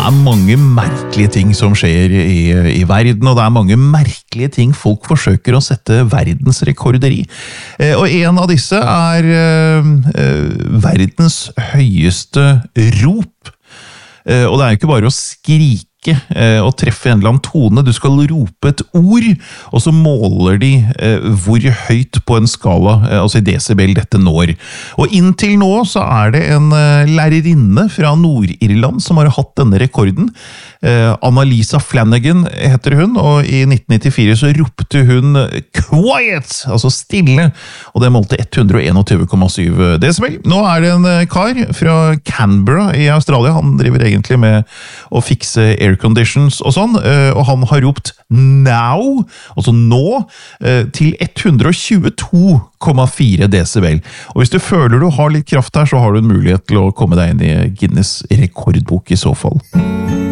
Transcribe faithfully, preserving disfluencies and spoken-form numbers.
er mange merkelige ting som skjer i, i verden, og det er mange merkelige ting folk forsøker å sette verdensrekorder i. Eh, og en av disse er eh, verdens høyeste rop. Eh, og det er jo ikke bare å skrike og treffe en eller annen tone. Du skal rope et ord, og så måler de eh, hvor høyt på en skala, eh, altså i desibel, dette når. Og inntil nå så er det en eh, lærerinne fra Nord-Irland som har hatt denne rekorden. Eh, Annalisa Flanagan heter hun, og i nitten nittifire så ropte hun quiet, altså stille, og det målte ett hundre enogtyve komma syv desibel. Nå er det en eh, kar fra Canberra i Australia, han driver egentlig med å fikse air conditions og sånn, og han har ropt now, altså nå, til ett hundre tjueto komma fire desibel. Og hvis du føler du har litt kraft her, så har du en mulighet til å komme deg inn i Guinness rekordbok i så fall.